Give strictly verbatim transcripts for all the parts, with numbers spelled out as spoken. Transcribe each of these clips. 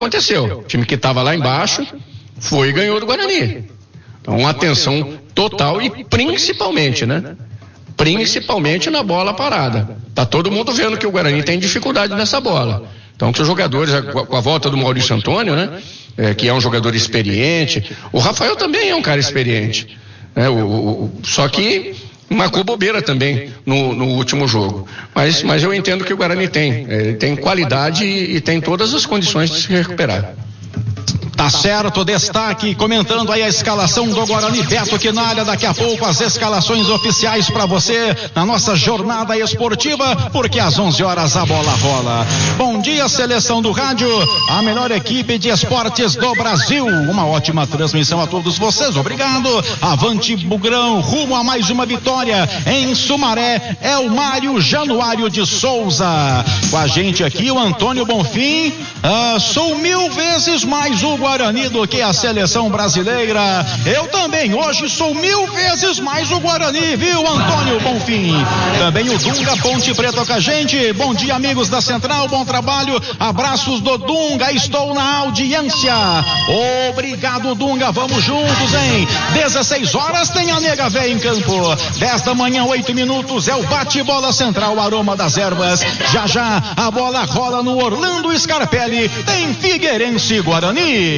aconteceu. O time que estava lá embaixo foi e ganhou do Guarani. Então, atenção total e principalmente, né? Principalmente na bola parada. Tá todo mundo vendo que o Guarani tem dificuldade nessa bola. Então, que os jogadores, com a volta do Maurício Antônio, né? É, que é um jogador experiente. O Rafael também é um cara experiente. É, o, o, só que marcou bobeira também no, no último jogo. Mas, mas eu entendo que o Guarani tem. Ele tem qualidade e, e tem todas as condições de se recuperar. Tá certo, destaque, comentando aí a escalação do Guarani, Beto aqui na área, daqui a pouco as escalações oficiais para você na nossa jornada esportiva, porque às onze horas a bola rola. Bom dia, seleção do rádio, a melhor equipe de esportes do Brasil, uma ótima transmissão a todos vocês, obrigado. Avante Bugrão, rumo a mais uma vitória em Sumaré, é o Mário Januário de Souza. Com a gente aqui o Antônio Bonfim, ah, sou mil vezes mais o Guarani do que a seleção brasileira. Eu também, hoje sou mil vezes mais o Guarani, viu, Antônio Bonfim? Também o Dunga Ponte Preta com a gente. Bom dia, amigos da Central, bom trabalho. Abraços do Dunga, estou na audiência. Obrigado, Dunga, vamos juntos, hein? dezesseis horas tem a Nega Véia em campo. dez da manhã, oito minutos, é o bate-bola central, aroma das ervas. Já já a bola rola no Orlando Scarpelli. Tem Figueirense e Guarani.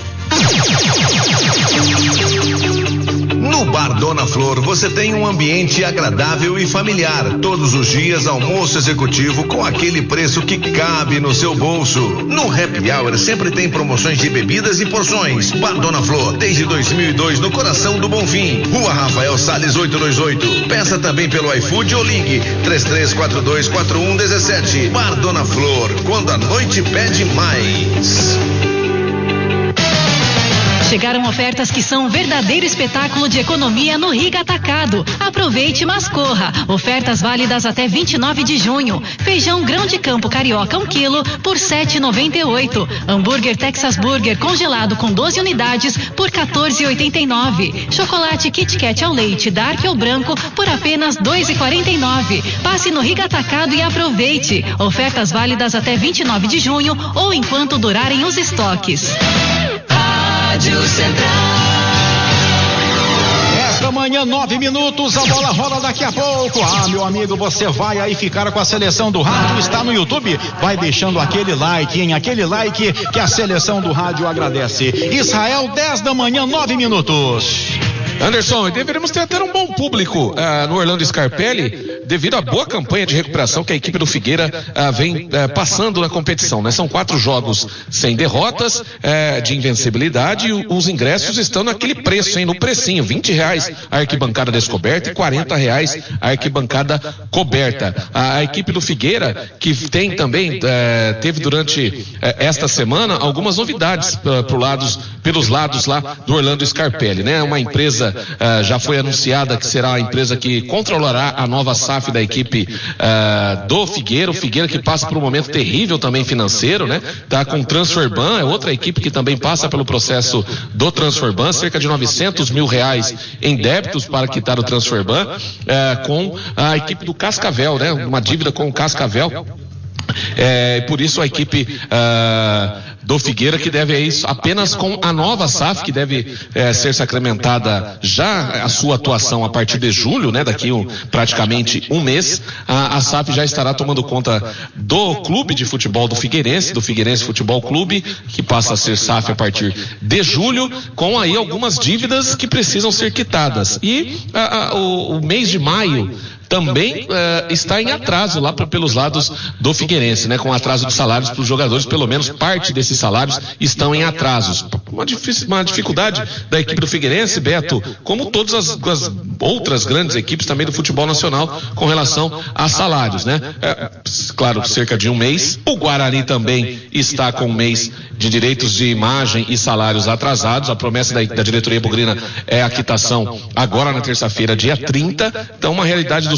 No Bar Dona Flor você tem um ambiente agradável e familiar. Todos os dias almoço executivo com aquele preço que cabe no seu bolso. No Happy Hour sempre tem promoções de bebidas e porções. Bar Dona Flor, desde dois mil e dois no coração do Bonfim. Rua Rafael Salles oitocentos e vinte e oito. Peça também pelo iFood ou ligue três três quatro dois quatro um um sete. Bar Dona Flor, quando a noite pede mais. Chegaram ofertas que são um verdadeiro espetáculo de economia no Riga Atacado. Aproveite, mas corra. Ofertas válidas até vinte e nove de junho. Feijão grão de campo carioca um quilo por sete reais e noventa e oito. Hambúrguer Texas Burger congelado com doze unidades por quatorze reais e oitenta e nove. Chocolate Kit Kat ao leite dark ou branco por apenas dois reais e quarenta e nove. Passe no Riga Atacado e aproveite. Ofertas válidas até vinte e nove de junho ou enquanto durarem os estoques. Rádio Central. Esta manhã, nove minutos, a bola rola daqui a pouco. Ah, meu amigo, você vai aí ficar com a seleção do rádio, está no YouTube, vai deixando aquele like, hein? Aquele like que a seleção do rádio agradece. Israel, dez da manhã, nove minutos. Anderson, deveríamos ter até um bom público ah, no Orlando Scarpelli, devido à boa campanha de recuperação que a equipe do Figueira ah, vem ah, passando na competição, né? São quatro jogos sem derrotas, ah, de invencibilidade, e os ingressos estão naquele preço, hein? No precinho, vinte reais a arquibancada descoberta e quarenta reais a arquibancada coberta. A, a equipe do Figueira, que tem também, ah, teve durante ah, esta semana algumas novidades ah, pro lados, pelos lados lá do Orlando Scarpelli, né? Uma empresa Uh, já foi anunciada que será a empresa que controlará a nova S A F da equipe uh, do Figueira, o Figueira que passa por um momento terrível também financeiro, né? Tá com o Transferban, é outra equipe que também passa pelo processo do Transferban, cerca de novecentos mil reais em débitos para quitar o Transferban, uh, com a equipe do Cascavel, né? Uma dívida com o Cascavel. É, por isso a equipe uh, do Figueira que deve isso apenas com a nova S A F, que deve é, ser sacramentada já a sua atuação a partir de julho, né? Daqui um, praticamente um mês, a, a S A F já estará tomando conta do clube de futebol do Figueirense, do Figueirense Futebol Clube, que passa a ser S A F a partir de julho, com aí algumas dívidas que precisam ser quitadas. E a, a, o, o mês de maio também uh, está em atraso lá pra, pelos lados do Figueirense, né? Com atraso de salários para os jogadores, pelo menos parte desses salários estão em atrasos. Uma, uma dificuldade da equipe do Figueirense, Beto, como todas as, as outras grandes equipes também do futebol nacional com relação a salários, né? É, claro, cerca de um mês. O Guarani também está com um mês de direitos de imagem e salários atrasados. A promessa da, da diretoria bugrina é a quitação agora na terça-feira, dia trinta. Então, uma realidade dos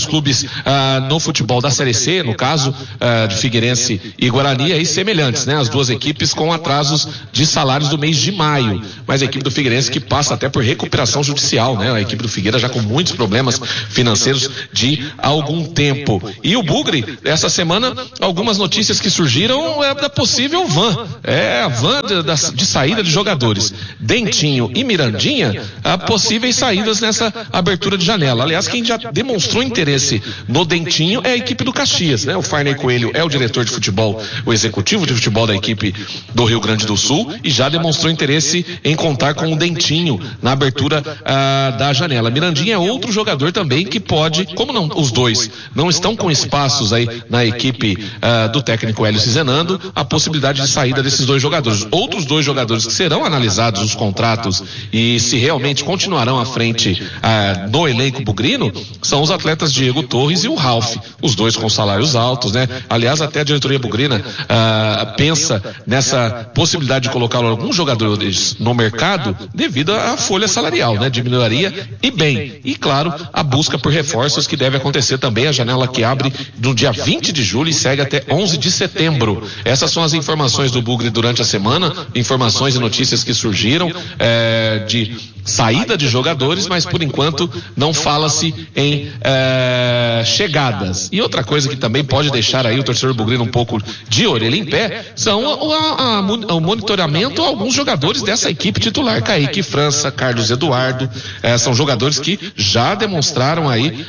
os clubes ah, no futebol da Série C, no caso ah, de Figueirense e Guarani, aí semelhantes, né? As duas equipes com atrasos de salários do mês de maio, mas a equipe do Figueirense que passa até por recuperação judicial, né? A equipe do Figueira já com muitos problemas financeiros de algum tempo. E o Bugre, essa semana, algumas notícias que surgiram é da possível van, é a van de, da, de saída de jogadores. Dentinho e Mirandinha, há possíveis saídas nessa abertura de janela. Aliás, quem já demonstrou interesse no Dentinho é a equipe do Caxias, né? O Farney Coelho é o diretor de futebol, o executivo de futebol da equipe do Rio Grande do Sul, e já demonstrou interesse em contar com o Dentinho na abertura ah, da janela. Mirandinha é outro jogador também que pode, como não, os dois não estão com espaços aí na equipe ah, do técnico Hélio Cizenando, a possibilidade de saída desses dois jogadores. Outros dois jogadores que serão analisados os contratos e se realmente continuarão à frente ah, no elenco bugrino são os atletas Diego Torres e o Ralf, os dois com salários altos, né? Aliás, até a diretoria bugrina ah, pensa nessa possibilidade de colocar alguns jogadores no mercado devido à folha salarial, né? Diminuiria e bem. E claro, a busca por reforços que deve acontecer também, a janela que abre no dia vinte de julho e segue até onze de setembro. Essas são as informações do Bugre durante a semana, informações e notícias que surgiram é, de saída de jogadores, mas por enquanto não fala-se em é, chegadas. E outra coisa que também pode deixar aí o torcedor bugrino um pouco de orelha em pé são a, a, a, o monitoramento a alguns jogadores dessa equipe titular. Kaique França, Carlos Eduardo, é, são jogadores que já demonstraram aí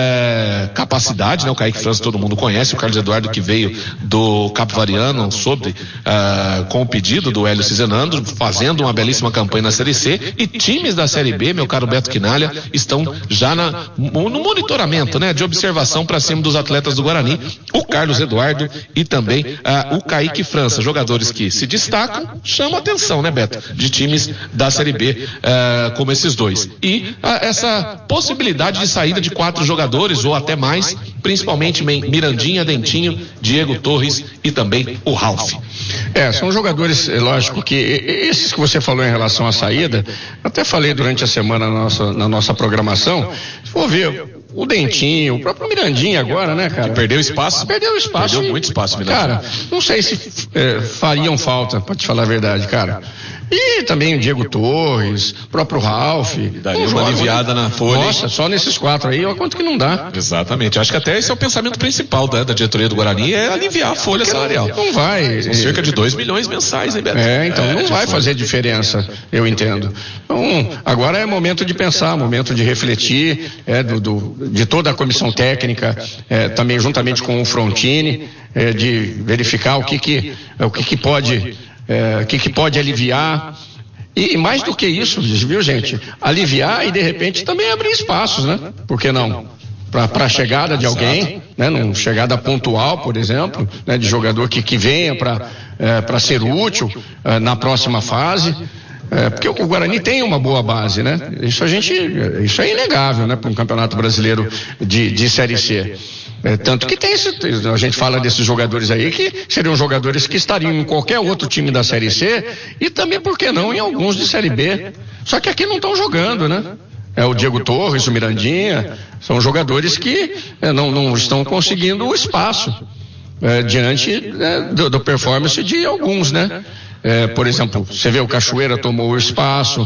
é, capacidade, né? O Kaique França todo mundo conhece, o Carlos Eduardo que veio do Capivariano sobre é, com o pedido do Hélio Cizenando, fazendo uma belíssima campanha na Série C, e times da Série B, meu caro Beto Quinalha, estão já na, no monitoramento, né? De observação para cima dos atletas do Guarani, o Carlos Eduardo e também uh, o Kaique França, jogadores que se destacam, chamam a atenção, né, Beto? De times da Série B, uh, como esses dois. E uh, essa possibilidade de saída de quatro jogadores ou até mais, principalmente Mirandinha, Dentinho, Diego Torres e também o Ralf. É, são jogadores, é lógico que esses que você falou em relação à saída, até falei durante a semana na nossa, na nossa programação, se for ver o Dentinho, o próprio Mirandinha agora, né, cara? Que perdeu espaço. Perdeu espaço. Perdeu muito espaço, Mirandinha. Cara, não sei se é, fariam falta, pra te falar a verdade, cara. E também o Diego Torres, o próprio Ralf. Daria uma aliviada na folha. Nossa, só nesses quatro aí, olha quanto que não dá. Exatamente. Acho que até esse é o pensamento principal da, da diretoria do Guarani, é aliviar a folha salarial. Não vai. São cerca de dois milhões mensais, hein, Beto? É, então é, não vai fazer diferença, eu entendo. Então, agora é momento de pensar, momento de refletir, é, do, do, de toda a comissão técnica, é, também juntamente com o Frontini, é, de verificar o que que, o que, que pode... É, que, que pode aliviar e, e mais do que isso, viu, gente, aliviar e de repente também abrir espaços, né? Por que não? Para a chegada de alguém, né? Numa chegada pontual, por exemplo, né? De jogador que, que venha para é, para ser útil é, na próxima fase. É, porque o Guarani tem uma boa base, né? Isso a gente, isso é inegável, né? Para um campeonato brasileiro de, de Série C. É, tanto que tem esse, a gente fala desses jogadores aí que seriam jogadores que estariam em qualquer outro time da Série C e também, por que não, em alguns de Série B. Só que aqui não estão jogando, né? É o Diego Torres, o Mirandinha, são jogadores que é, não, não estão conseguindo o espaço é, diante é, do, do performance de alguns, né? É, por exemplo, você vê o Cachoeira tomou o espaço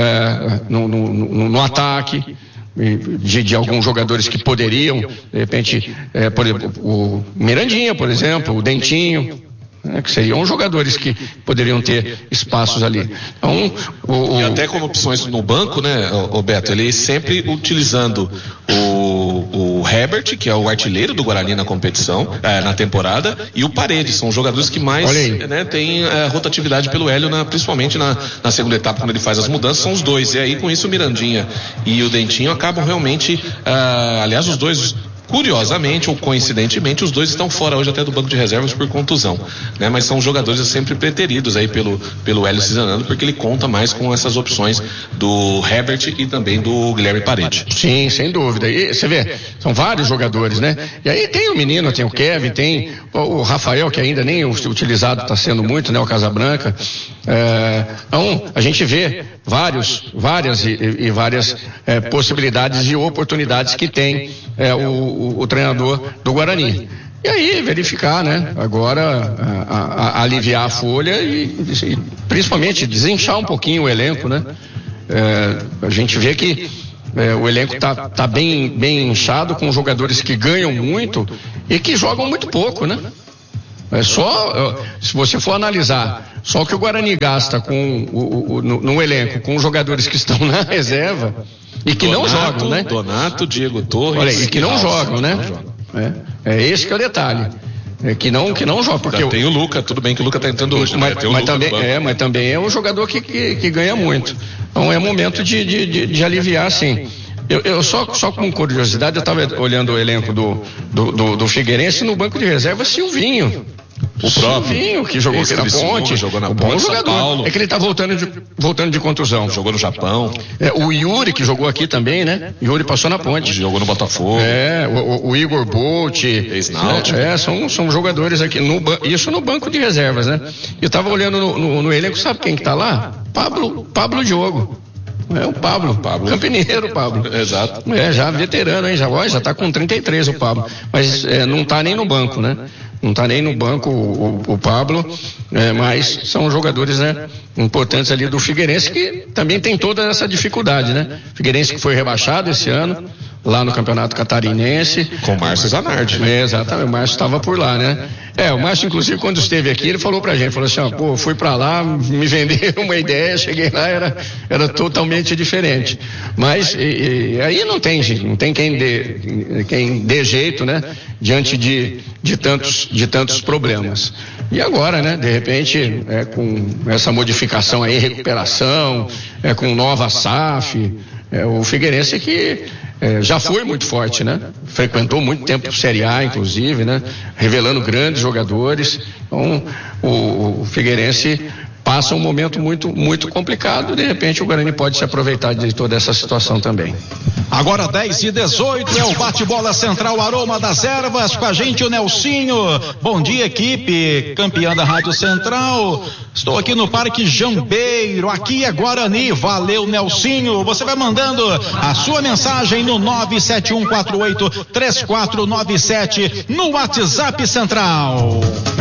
é, no, no, no, no ataque de, de alguns jogadores que poderiam, de repente, é, por exemplo, o Mirandinha, por exemplo, o Dentinho, né, que seriam jogadores que poderiam ter espaços ali. Então, o, o... E até como opções no banco, né, o Beto, ele sempre utilizando o, o Herbert, que é o artilheiro do Guarani na competição, é, na temporada, e o Paredes, são os jogadores que mais, né, têm é, rotatividade pelo Hélio, na, principalmente na, na segunda etapa, quando ele faz as mudanças, são os dois. E aí, com isso, o Mirandinha e o Dentinho acabam realmente, ah, aliás, os dois Curiosamente ou coincidentemente, os dois estão fora hoje até do banco de reservas por contusão, né? Mas são jogadores sempre preteridos aí pelo, pelo Hélio Cisanando, porque ele conta mais com essas opções do Herbert e também do Guilherme Parede. Sim, sem dúvida. E você vê, são vários jogadores, né? E aí tem o menino, tem o Kevin, tem o, o Rafael, que ainda nem utilizado está sendo muito, né? O Casabranca. É, então, a gente vê vários, várias e, e várias é, possibilidades e oportunidades que tem é, o, o, o treinador do Guarani. E aí verificar, né? Agora a, a, a aliviar a folha e, e principalmente desinchar um pouquinho o elenco, né? É, a gente vê que é, o elenco tá, tá bem, bem inchado, com jogadores que ganham muito e que jogam muito pouco, né? É só, se você for analisar, só que o Guarani gasta com o, o, no, no elenco, com os jogadores que estão na reserva e que Donato, não jogam, né? Donato, Diego Torres. Olha, e que não jogam, né? É, é esse que é o detalhe. É que não, que não joga, porque tem o Luca, tudo bem que o Luca tá entrando hoje, mas, né? Tem o mas Luca também é, mas também é um jogador que, que, que ganha muito. Então é momento de, de, de, de aliviar, sim. Eu, eu só, só com curiosidade, eu estava olhando o elenco do, do, do, do Figueirense no banco de reserva, Silvinho. O próprio Silvinho, que jogou aqui na Ponte, jogou na um bom Ponte, jogador. Paulo. É que ele está voltando de, voltando de contusão. Jogou no Japão. É, o Yuri, que jogou aqui também, né? Yuri passou na Ponte. Jogou no Botafogo. É, o, o Igor Bolt. Ex-Náutico. É, são, são jogadores aqui, no, isso no banco de reservas, né? Eu estava olhando no, no, no elenco, sabe quem que tá lá? Pablo, Pablo Diogo. É o Pablo, Pablo. Campineiro, Pablo. Exato. É, já veterano, hein? Já, ó, já tá com trinta e três o Pablo. Mas é, não tá nem no banco, né? Não tá nem no banco o, o, o Pablo, é, mas são jogadores, né, importantes ali do Figueirense, que também tem toda essa dificuldade, né? Figueirense que foi rebaixado esse ano, lá no Campeonato Catarinense. Com o Márcio Zanardi. É, exatamente, o Márcio estava por lá, né? É, o Márcio, inclusive, quando esteve aqui, ele falou pra gente, falou assim, ó, pô, fui pra lá, me venderam uma ideia, cheguei lá, era, era totalmente diferente. Mas e, e, aí não tem, não tem quem dê, quem dê jeito, né? Diante de, de, tantos, de tantos problemas. E agora, né? De repente, é, com essa modificação aí, recuperação, é, com nova S A F, é, o Figueirense que é, já foi muito forte, né? Frequentou muito tempo Série A, inclusive, né? Revelando grandes jogadores. Então, o, o Figueirense passa um momento muito, muito complicado. De repente, o Guarani pode se aproveitar de toda essa situação também. Agora dez e dezoito é o bate-bola central Aroma das Ervas, com a gente o Nelsinho. Bom dia, equipe campeã da Rádio Central. Estou aqui no Parque Jambeiro, aqui é Guarani. Valeu, Nelsinho. Você vai mandando a sua mensagem no nove sete um quatro oito três quatro nove sete no WhatsApp Central.